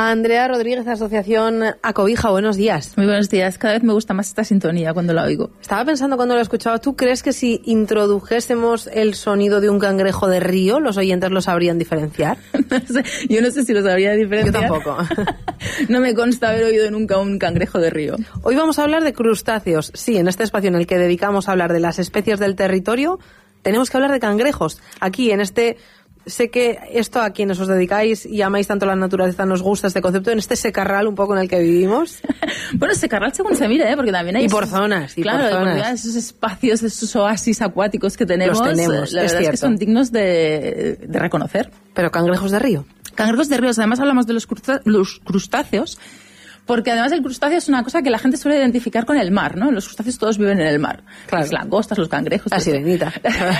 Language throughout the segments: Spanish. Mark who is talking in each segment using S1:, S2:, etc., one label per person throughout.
S1: Andrea Rodríguez, Asociación Acobija, buenos días.
S2: Muy buenos días, cada vez me gusta más esta sintonía cuando la oigo.
S1: Estaba pensando cuando la escuchaba, ¿tú crees que si introdujésemos el sonido de un cangrejo de río, los oyentes lo sabrían diferenciar?
S2: No sé, yo no sé si lo sabría diferenciar.
S1: Yo tampoco.
S2: No me consta haber oído nunca un cangrejo de río.
S1: Hoy vamos a hablar de crustáceos. Sí, en este espacio en el que dedicamos a hablar de las especies del territorio, tenemos que hablar de cangrejos. Aquí, en este... Sé que esto a quienes os dedicáis y amáis tanto la naturaleza nos gusta este concepto, en este secarral un poco en el que vivimos.
S2: Bueno, secarral según se mire, porque también hay...
S1: Y por zonas.
S2: Claro,
S1: por zonas.
S2: Porque esos espacios, esos oasis acuáticos que tenemos,
S1: Los tenemos,
S2: la verdad es que son dignos de reconocer.
S1: Pero cangrejos de río.
S2: Cangrejos de ríos, además hablamos de los crustáceos, porque además el crustáceo es una cosa que la gente suele identificar con el mar, ¿no? Los crustáceos todos viven en el mar.
S1: Claro.
S2: Las langostas, los cangrejos...
S1: La sirenita.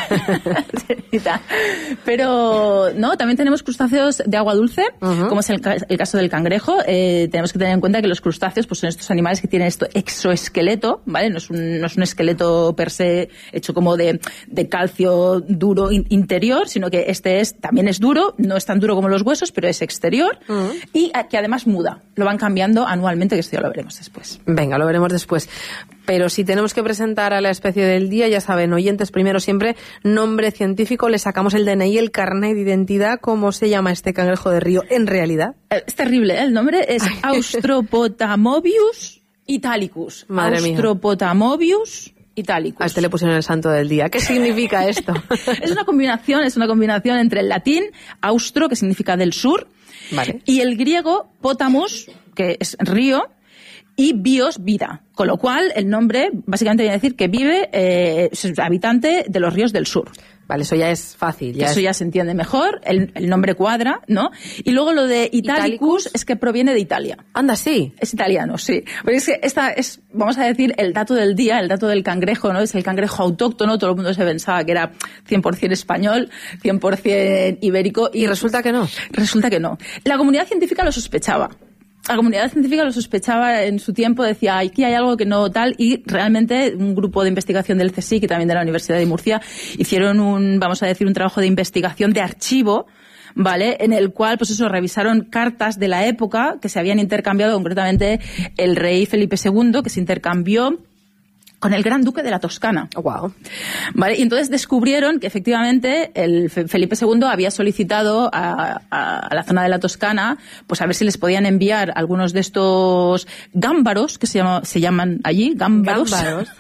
S2: Pero, no, también tenemos crustáceos de agua dulce, como es el caso del cangrejo. Tenemos que tener en cuenta que los crustáceos pues, son estos animales que tienen esto exoesqueleto, ¿vale? No es un esqueleto per se hecho como de calcio duro interior, sino que también es duro, no es tan duro como los huesos, pero es exterior, y que además muda. Lo van cambiando anualmente, que esto ya lo veremos después.
S1: Venga, lo veremos después. Pero si tenemos que presentar a la especie del día, ya saben, oyentes, primero siempre nombre científico, le sacamos el DNI, el carnet de identidad. ¿Cómo se llama este cangrejo de río en realidad?
S2: Es terrible, ¿eh? El nombre es Austropotamobius italicus.
S1: Madre mía.
S2: Austropotamobius italicus.
S1: A este le pusieron el santo del día. ¿Qué significa esto?
S2: Es una combinación entre el latín, austro, que significa del sur,
S1: vale,
S2: y el griego, potamus, que es río, y bios, vida. Con lo cual, el nombre básicamente viene a decir que vive, es habitante de los ríos del sur.
S1: Vale, eso ya es fácil.
S2: Eso ya se entiende mejor, el nombre cuadra, ¿no? Y luego lo de Italicus es que proviene de Italia.
S1: Anda, sí.
S2: Es italiano, sí. Porque es que esta es, vamos a decir, el dato del día, el dato del cangrejo, ¿no? Es el cangrejo autóctono, todo el mundo se pensaba que era 100% español, 100% ibérico.
S1: Y resulta que no.
S2: Resulta que no. La comunidad científica lo sospechaba. La comunidad científica lo sospechaba en su tiempo, decía, aquí hay algo que no tal, y realmente un grupo de investigación del CSIC y también de la Universidad de Murcia hicieron un trabajo de investigación de archivo, ¿vale? En el cual, pues eso, revisaron cartas de la época que se habían intercambiado, concretamente el rey Felipe II, que se intercambió con el gran duque de la Toscana.
S1: Wow.
S2: Vale, y entonces descubrieron que efectivamente el Felipe II había solicitado a la zona de la Toscana, pues a ver si les podían enviar algunos de estos gámbaros, que se llaman allí, gámbaros.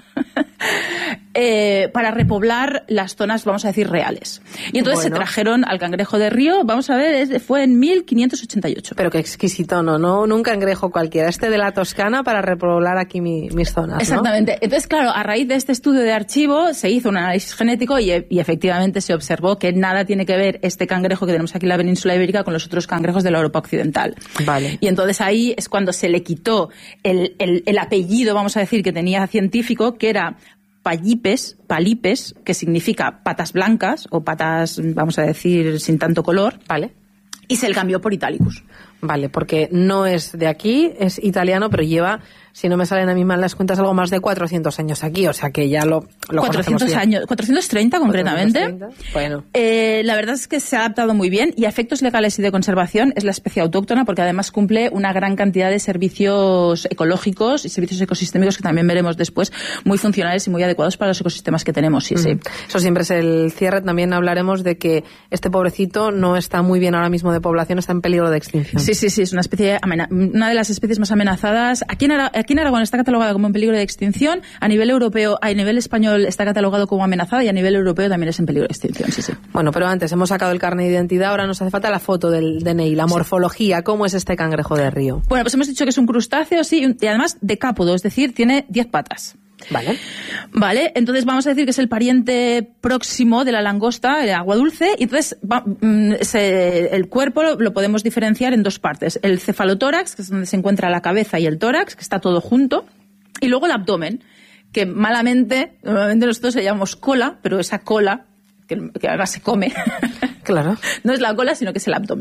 S2: Para repoblar las zonas, vamos a decir, reales. Y entonces se trajeron al cangrejo de río, vamos a ver, fue en 1588.
S1: Pero qué exquisito, ¿no? Un cangrejo cualquiera, de la Toscana para repoblar aquí mis zonas, ¿no?
S2: Exactamente. Entonces, claro, a raíz de este estudio de archivo se hizo un análisis genético y efectivamente se observó que nada tiene que ver este cangrejo que tenemos aquí en la península ibérica con los otros cangrejos de la Europa occidental.
S1: Vale.
S2: Y entonces ahí es cuando se le quitó el apellido, vamos a decir, que tenía científico, que era palipes, que significa patas blancas o patas, vamos a decir, sin tanto color,
S1: ¿vale?
S2: Y se le cambió por Italicus.
S1: Vale, porque no es de aquí, es italiano, pero lleva, si no me salen a mí mal las cuentas, algo más de 400 años aquí, o sea que ya lo
S2: 400 años, 430 concretamente.
S1: 430, bueno.
S2: La verdad es que se ha adaptado muy bien y a efectos legales y de conservación es la especie autóctona porque además cumple una gran cantidad de servicios ecológicos y servicios ecosistémicos que también veremos después, muy funcionales y muy adecuados para los ecosistemas que tenemos, sí.
S1: Eso siempre es el cierre. También hablaremos de que este pobrecito no está muy bien ahora mismo de población, está en peligro de extinción.
S2: Sí, es una especie una de las especies más amenazadas. Aquí en Aragón está catalogada como en peligro de extinción, a nivel europeo, a nivel español está catalogado como amenazada y a nivel europeo también es en peligro de extinción, sí.
S1: Bueno, pero antes hemos sacado el carnet de identidad, ahora nos hace falta la foto del DNI, la morfología, ¿cómo es este cangrejo de río?
S2: Bueno, pues hemos dicho que es un crustáceo, sí, y además decápodo, es decir, tiene 10 patas. Vale, entonces vamos a decir que es el pariente próximo de la langosta, el agua dulce, y entonces el cuerpo lo podemos diferenciar en dos partes. El cefalotórax, que es donde se encuentra la cabeza, y el tórax, que está todo junto, y luego el abdomen, que normalmente nosotros le llamamos cola, pero esa cola, que ahora se come,
S1: claro,
S2: no es la cola, sino que es el abdomen.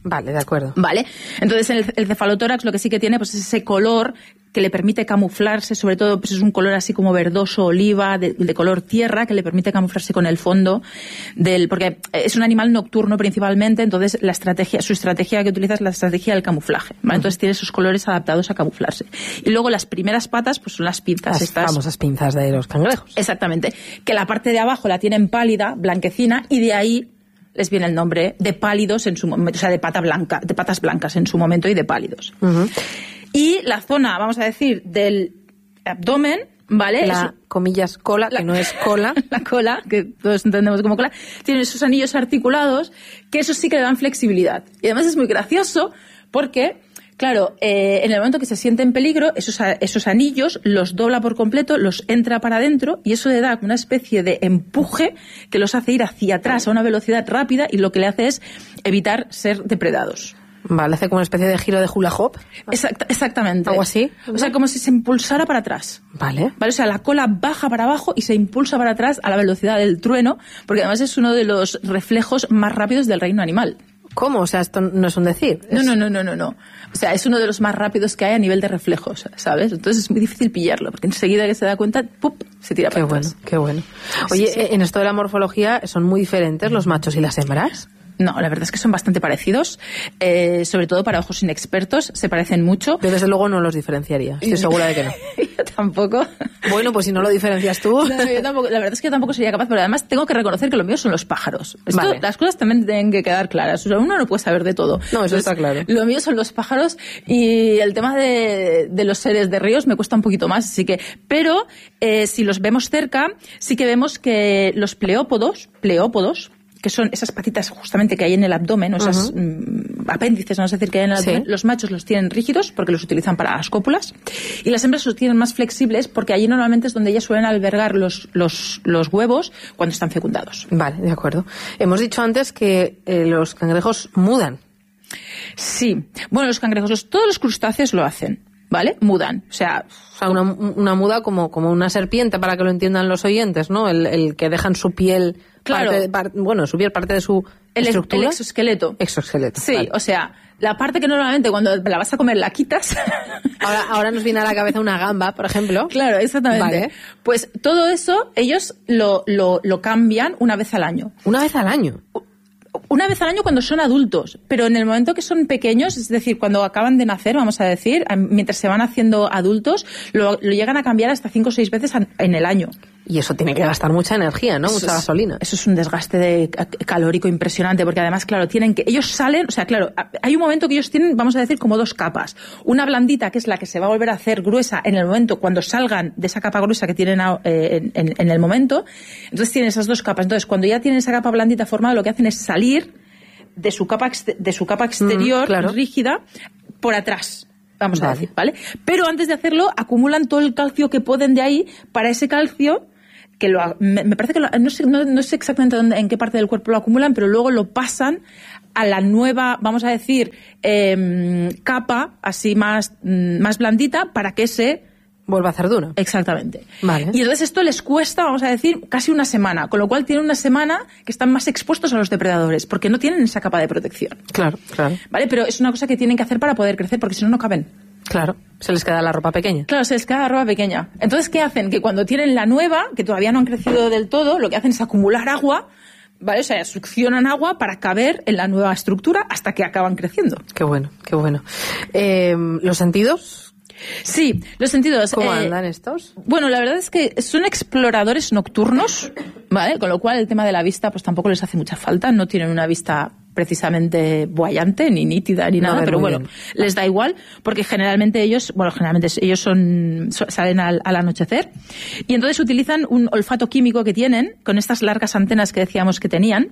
S1: Vale, de acuerdo.
S2: Vale, entonces el cefalotórax lo que sí que tiene pues es ese color que le permite camuflarse, sobre todo pues es un color así como verdoso, oliva, de color tierra, que le permite camuflarse con el fondo porque es un animal nocturno principalmente, entonces su estrategia que utiliza es la estrategia del camuflaje, ¿vale? Entonces tiene esos colores adaptados a camuflarse. Y luego las primeras patas pues son las pinzas.
S1: Las famosas pinzas de los cangrejos.
S2: Exactamente, que la parte de abajo la tienen pálida, blanquecina, y de ahí les viene el nombre de pálidos en su momento, o sea, de patas blancas en su momento y de pálidos. Uh-huh. Y la zona, vamos a decir, del abdomen, ¿vale?
S1: Comillas, cola, que no es cola.
S2: La cola, que todos entendemos como cola, tiene esos anillos articulados, que eso sí que le dan flexibilidad. Y además es muy gracioso porque, claro, en el momento que se siente en peligro, esos anillos los dobla por completo, los entra para adentro, y eso le da una especie de empuje que los hace ir hacia atrás a una velocidad rápida, y lo que le hace es evitar ser depredados.
S1: Vale, hace como una especie de giro de hula hoop.
S2: Exactamente.
S1: ¿Algo así?
S2: O sea, como si se impulsara para atrás.
S1: Vale.
S2: O sea, la cola baja para abajo y se impulsa para atrás a la velocidad del trueno, porque además es uno de los reflejos más rápidos del reino animal.
S1: ¿Cómo? O sea, esto no es un decir.
S2: No. O sea, es uno de los más rápidos que hay a nivel de reflejos, ¿sabes? Entonces es muy difícil pillarlo, porque enseguida que se da cuenta, ¡pup!, se tira para atrás.
S1: Qué bueno. Oye, sí. En esto de la morfología, ¿son muy diferentes los machos y las hembras?
S2: No, la verdad es que son bastante parecidos, sobre todo para ojos inexpertos, se parecen mucho.
S1: Yo desde luego no los diferenciaría, estoy segura de que no.
S2: Yo tampoco.
S1: Bueno, pues si no lo diferencias tú.
S2: No, yo tampoco, la verdad es que yo tampoco sería capaz, pero además tengo que reconocer que lo mío son los pájaros. Vale. Las cosas también tienen que quedar claras, o sea, uno no puede saber de todo.
S1: No, eso está claro.
S2: Lo mío son los pájaros, y el tema de los seres de ríos me cuesta un poquito más, así que, pero si los vemos cerca, sí que vemos que los pleópodos, que son esas patitas justamente que hay en el abdomen, o esas apéndices, vamos a decir, que hay en el abdomen, los machos los tienen rígidos porque los utilizan para las cópulas, y las hembras los tienen más flexibles porque allí normalmente es donde ellas suelen albergar los huevos cuando están fecundados.
S1: Vale, de acuerdo. Hemos dicho antes que los cangrejos mudan.
S2: Sí. Bueno, los cangrejos, todos los crustáceos lo hacen, ¿vale? Mudan. O sea,
S1: una muda como una serpiente, para que lo entiendan los oyentes, ¿no? El que dejan su piel...
S2: Claro.
S1: Su piel, parte de su estructura.
S2: El exoesqueleto.
S1: Exoesqueleto.
S2: Sí, vale. O sea, la parte que normalmente cuando la vas a comer la quitas.
S1: Ahora nos viene a la cabeza una gamba, por ejemplo.
S2: Claro, exactamente.
S1: Vale.
S2: Pues todo eso ellos lo cambian una vez al año.
S1: ¿Una vez al año?
S2: Una vez al año cuando son adultos, pero en el momento que son pequeños, es decir, cuando acaban de nacer, vamos a decir, mientras se van haciendo adultos, lo llegan a cambiar hasta 5 o 6 veces en el año.
S1: Y eso tiene que gastar mucha energía, ¿no? Mucha gasolina.
S2: Eso es un desgaste calórico impresionante, porque además, claro, ellos salen, o sea, claro, hay un momento que ellos tienen, vamos a decir, como 2 capas. Una blandita, que es la que se va a volver a hacer gruesa en el momento cuando salgan de esa capa gruesa que tienen en el momento. Entonces tienen esas 2 capas. Entonces, cuando ya tienen esa capa blandita formada, lo que hacen es salir de su capa exterior, claro, rígida, por atrás. Vamos a decir, ¿vale? Pero antes de hacerlo, acumulan todo el calcio que pueden de ahí. Para ese calcio, que me parece que no sé exactamente en qué parte del cuerpo lo acumulan, pero luego lo pasan a la nueva, vamos a decir, capa así más blandita, para que se
S1: vuelva a hacer duro.
S2: Exactamente.
S1: Vale.
S2: Y entonces esto les cuesta, vamos a decir, casi una semana, con lo cual tienen una semana que están más expuestos a los depredadores, porque no tienen esa capa de protección.
S1: Claro.
S2: Vale, pero es una cosa que tienen que hacer para poder crecer, porque si no, no caben.
S1: Claro, se les queda la ropa pequeña.
S2: Claro, se les queda la ropa pequeña. Entonces, ¿qué hacen? Que cuando tienen la nueva, que todavía no han crecido del todo, lo que hacen es acumular agua, ¿vale? O sea, succionan agua para caber en la nueva estructura hasta que acaban creciendo.
S1: Qué bueno. ¿Los sentidos?
S2: Sí, los sentidos.
S1: ¿Cómo andan estos?
S2: Bueno, la verdad es que son exploradores nocturnos, ¿vale? Con lo cual el tema de la vista pues tampoco les hace mucha falta. No tienen una vista precisamente boyante, ni nítida, ni nada, pero bueno, les da igual, porque generalmente ellos salen al anochecer, y entonces utilizan un olfato químico que tienen, con estas largas antenas que decíamos que tenían,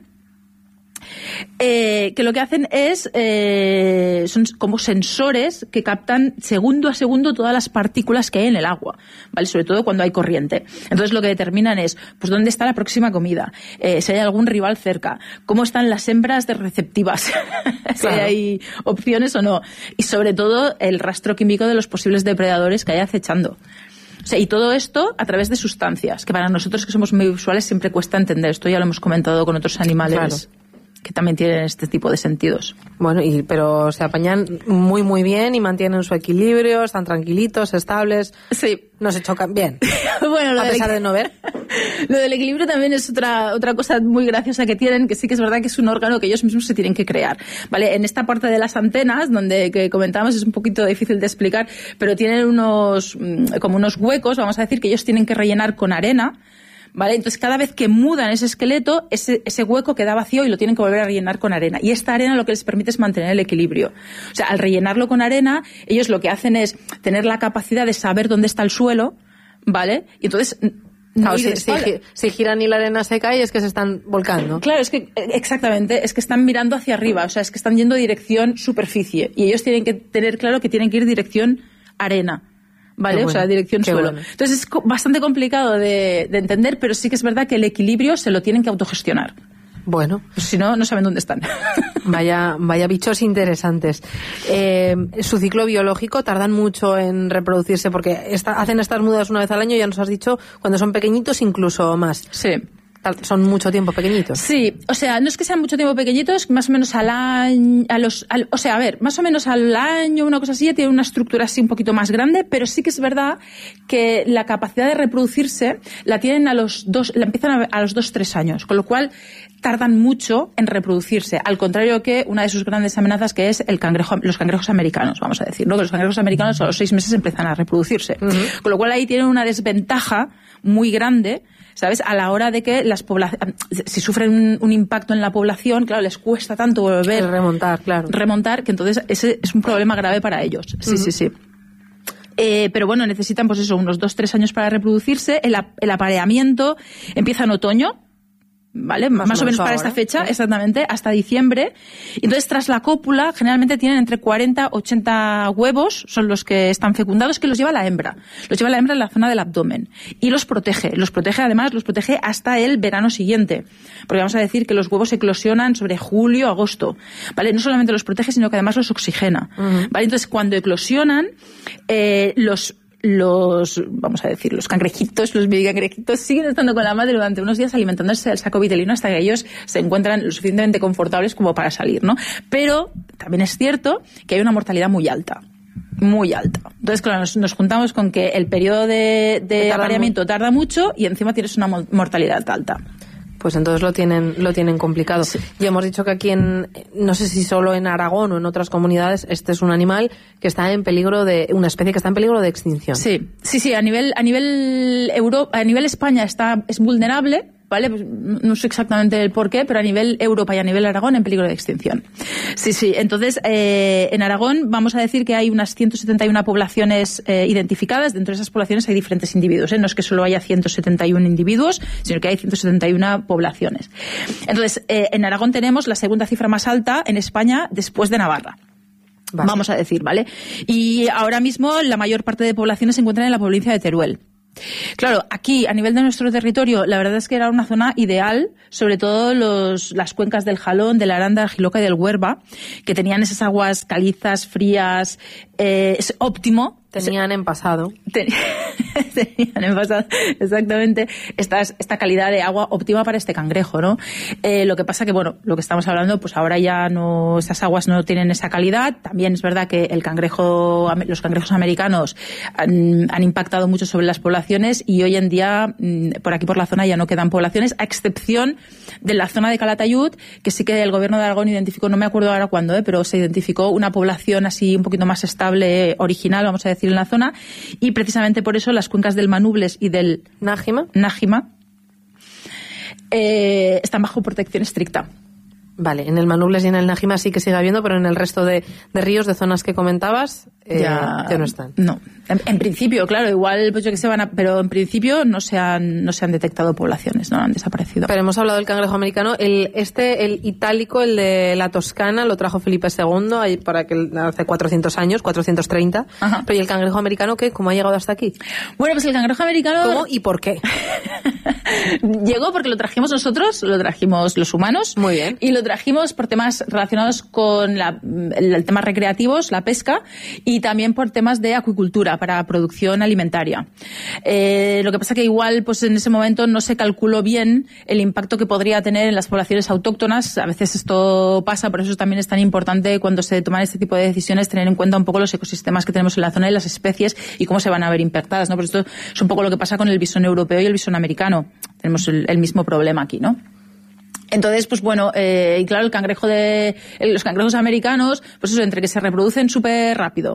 S2: que lo que hacen es son como sensores que captan segundo a segundo todas las partículas que hay en el agua, ¿vale? Sobre todo cuando hay corriente. Entonces lo que determinan es pues dónde está la próxima comida, si hay algún rival cerca, cómo están las hembras de receptivas, si hay opciones o no, y sobre todo el rastro químico de los posibles depredadores que hay acechando. O sea, y todo esto a través de sustancias, que para nosotros que somos muy visuales siempre cuesta entender. Esto ya lo hemos comentado con otros animales. que también tienen este tipo de sentidos.
S1: Bueno, pero se apañan muy, muy bien y mantienen su equilibrio, están tranquilitos, estables.
S2: Sí.
S1: No se chocan bien.
S2: Bueno,
S1: a pesar de no ver.
S2: Lo del equilibrio también es otra cosa muy graciosa que tienen, que sí que es verdad que es un órgano que ellos mismos se tienen que crear. ¿Vale? En esta parte de las antenas, donde que comentábamos, es un poquito difícil de explicar, pero tienen como unos huecos, vamos a decir, que ellos tienen que rellenar con arena. ¿Vale? Entonces, cada vez que mudan ese esqueleto, ese hueco queda vacío y lo tienen que volver a rellenar con arena. Y esta arena lo que les permite es mantener el equilibrio. O sea, al rellenarlo con arena, ellos lo que hacen es tener la capacidad de saber dónde está el suelo, ¿vale? Y entonces...
S1: Claro, si giran y la arena se cae es que se están volcando.
S2: Claro, es que exactamente, es que están mirando hacia arriba, o sea, es que están yendo dirección superficie. Y ellos tienen que tener claro que tienen que ir dirección arena. ¿Vale? Bueno, o sea, dirección suelo. Bueno. Entonces es bastante complicado de entender, pero sí que es verdad que el equilibrio se lo tienen que autogestionar.
S1: Bueno.
S2: Pues si no, no saben dónde están.
S1: Vaya bichos interesantes. Su ciclo biológico, tardan mucho en reproducirse porque hacen estas mudas una vez al año, ya nos has dicho, cuando son pequeñitos incluso más.
S2: Sí.
S1: Son mucho tiempo pequeñitos.
S2: Sí, o sea, no es que sean mucho tiempo pequeñitos, más o menos al año, más o menos al año, una cosa así, ya tiene una estructura así un poquito más grande, pero sí que es verdad que la capacidad de reproducirse la tienen la empiezan a los 2-3 años, con lo cual tardan mucho en reproducirse, al contrario que una de sus grandes amenazas, que es los cangrejos americanos, vamos a decir, ¿no? Que los cangrejos americanos a los 6 meses empiezan a reproducirse. Uh-huh. Con lo cual ahí tienen una desventaja muy grande, ¿sabes? A la hora de que si sufren un impacto en la población, claro, les cuesta tanto volver remontar, que entonces ese es un problema grave para ellos. Sí, uh-huh. Sí. Pero bueno, necesitan pues eso, unos 2-3 años para reproducirse. El apareamiento empieza en otoño, ¿vale? Más o menos para esta fecha, ¿sí? Exactamente, hasta diciembre. Entonces, tras la cópula, generalmente tienen entre 40 y 80 huevos, son los que están fecundados, que los lleva la hembra. Los lleva la hembra en la zona del abdomen. Y los protege hasta el verano siguiente. Porque vamos a decir que los huevos eclosionan sobre julio, agosto, ¿vale? No solamente los protege, sino que además los oxigena, uh-huh. ¿Vale? Entonces, cuando eclosionan, los cangrejitos, los baby cangrejitos siguen estando con la madre durante unos días alimentándose del saco vitelino hasta que ellos se encuentran lo suficientemente confortables como para salir, ¿no? Pero también es cierto que hay una mortalidad muy alta. Muy alta. Entonces, claro, nos juntamos con que el periodo de apareamiento tarda mucho y encima tienes una mortalidad alta.
S1: Pues entonces lo tienen complicado. Sí. Ya hemos dicho que aquí no sé si solo en Aragón o en otras comunidades, este es un animal que está en peligro una especie que está en peligro de extinción. Sí, a nivel España es vulnerable, ¿vale? Pues no sé exactamente el por qué, pero a nivel Europa y a nivel Aragón en peligro de extinción. Sí. Entonces, en Aragón vamos a decir que hay unas 171 poblaciones identificadas. Dentro de esas poblaciones hay diferentes individuos, ¿eh? No es que solo haya 171 individuos, sino que hay 171 poblaciones. Entonces, en Aragón tenemos la segunda cifra más alta en España después de Navarra. Vale. Vamos a decir, ¿vale? Y ahora mismo la mayor parte de poblaciones se encuentran en la provincia de Teruel. Claro, aquí, a nivel de nuestro territorio, la verdad es que era una zona ideal, sobre todo las cuencas del Jalón, de la Aranda, del Jiloca y del Huerva, que tenían esas aguas calizas, frías, es óptimo. Tenían en pasado,
S2: exactamente, esta calidad de agua óptima para este cangrejo, ¿no? Lo que pasa que, bueno, lo que estamos hablando, pues ahora ya no, esas aguas no tienen esa calidad. También es verdad que los cangrejos americanos han impactado mucho sobre las poblaciones y hoy en día, por aquí por la zona ya no quedan poblaciones, a excepción de la zona de Calatayud, que sí que el gobierno de Aragón identificó, no me acuerdo ahora cuándo, pero se identificó una población así un poquito más estable, original, vamos a decir, en la zona, y precisamente por eso las cuencas del Manubles y del Nájima están bajo protección estricta.
S1: Vale, en el Manubles y en el Nájima sí que sigue habiendo, pero en el resto de ríos, de zonas que comentabas, ya no están.
S2: No, en principio, claro, igual pues yo que sé pero en principio no se han detectado poblaciones, no han desaparecido.
S1: Pero hemos hablado del cangrejo americano, el itálico, el de la Toscana, lo trajo Felipe II ahí hace 400 años, 430. Ajá. Pero ¿y el cangrejo americano qué? ¿Cómo ha llegado hasta aquí?
S2: Bueno, pues el cangrejo americano...
S1: ¿Cómo y por qué?
S2: Llegó porque lo trajimos nosotros, lo trajimos los humanos.
S1: Muy bien.
S2: Y lo trajimos por temas relacionados con el tema recreativos, la pesca, y también por temas de acuicultura para producción alimentaria. Lo que pasa que igual pues en ese momento no se calculó bien el impacto que podría tener en las poblaciones autóctonas. A veces esto pasa, por eso también es tan importante cuando se toman este tipo de decisiones tener en cuenta un poco los ecosistemas que tenemos en la zona y las especies y cómo se van a ver impactadas, ¿no? Pero esto es un poco lo que pasa con el bisón europeo y el bisón americano. Tenemos el mismo problema aquí, ¿no? Entonces, pues bueno, y claro, los cangrejos americanos, pues eso, entre que se reproducen súper rápido,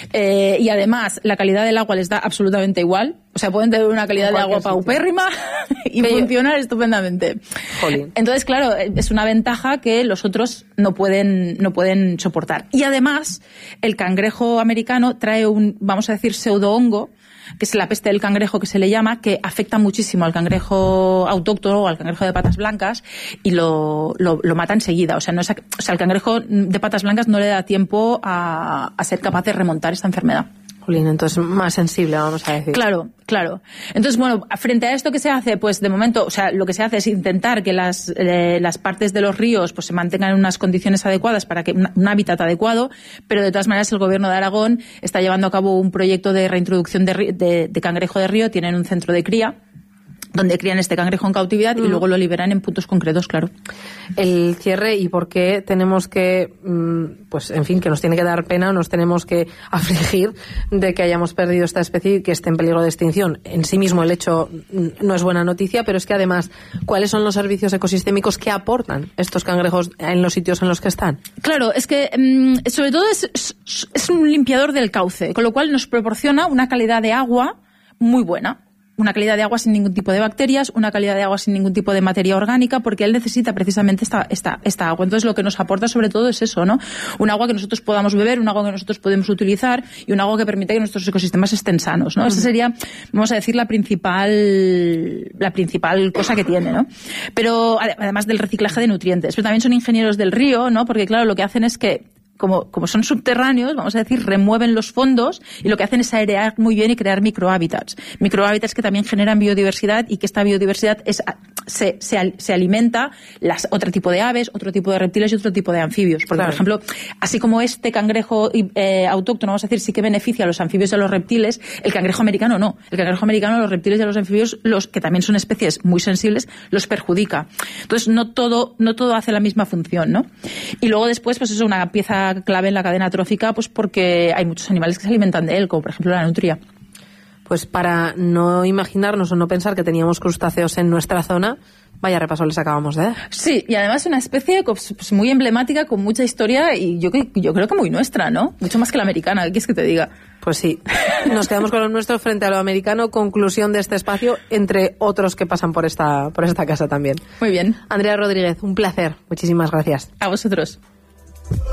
S2: y además la calidad del agua les da absolutamente igual. O sea, pueden tener una calidad de agua paupérrima y funcionar estupendamente.
S1: Jolín.
S2: Entonces, claro, es una ventaja que los otros no pueden soportar. Y además, el cangrejo americano trae vamos a decir, pseudohongo, que es la peste del cangrejo que se le llama, que afecta muchísimo al cangrejo autóctono o al cangrejo de patas blancas y lo mata enseguida. O sea, el cangrejo de patas blancas no le da tiempo a ser capaz de remontar esta enfermedad.
S1: Jolín, entonces más sensible, vamos a decir.
S2: Claro. Entonces, bueno, frente a esto que se hace, pues de momento, o sea, lo que se hace es intentar que las partes de los ríos pues se mantengan en unas condiciones adecuadas para que un hábitat adecuado, pero de todas maneras el Gobierno de Aragón está llevando a cabo un proyecto de reintroducción de cangrejo de río. Tienen un centro de cría donde crían este cangrejo en cautividad y luego lo liberan en puntos concretos, claro.
S1: El cierre y por qué tenemos que, pues en fin, que nos tiene que dar pena, nos tenemos que afligir de que hayamos perdido esta especie y que esté en peligro de extinción. En sí mismo el hecho no es buena noticia, pero es que además, ¿cuáles son los servicios ecosistémicos que aportan estos cangrejos en los sitios en los que están?
S2: Claro, es que sobre todo es un limpiador del cauce, con lo cual nos proporciona una calidad de agua muy buena. Una calidad de agua sin ningún tipo de bacterias, una calidad de agua sin ningún tipo de materia orgánica, porque él necesita precisamente esta agua. Entonces lo que nos aporta sobre todo es eso, ¿no? Un agua que nosotros podamos beber, un agua que nosotros podemos utilizar y un agua que permite que nuestros ecosistemas estén sanos, ¿no? Esa sería, vamos a decir, la principal cosa que tiene, ¿no? Pero además del reciclaje de nutrientes. Pero también son ingenieros del río, ¿no? Porque claro, lo que hacen es que como son subterráneos, vamos a decir, remueven los fondos y lo que hacen es airear muy bien y crear microhábitats. Microhábitats que también generan biodiversidad y que esta biodiversidad se alimenta otro tipo de aves, otro tipo de reptiles y otro tipo de anfibios. Porque,
S1: claro,
S2: por ejemplo, así como este cangrejo autóctono, vamos a decir, sí que beneficia a los anfibios y a los reptiles, el cangrejo americano no. El cangrejo americano a los reptiles y a los anfibios, los que también son especies muy sensibles, los perjudica. Entonces, no todo hace la misma función, ¿no? Y luego después, pues eso, una pieza clave en la cadena trófica, pues porque hay muchos animales que se alimentan de él, como por ejemplo la nutria.
S1: Pues para no imaginarnos o no pensar que teníamos crustáceos en nuestra zona, vaya repaso les acabamos de dar.
S2: Sí, y además una especie pues muy emblemática, con mucha historia y yo creo que muy nuestra, ¿no? Mucho más que la americana, ¿qué quieres que te diga?
S1: Pues sí, nos quedamos con lo nuestro frente a lo americano. Conclusión de este espacio, entre otros que pasan por esta casa también.
S2: Muy bien.
S1: Andrea Rodríguez, un placer. Muchísimas gracias.
S2: A vosotros.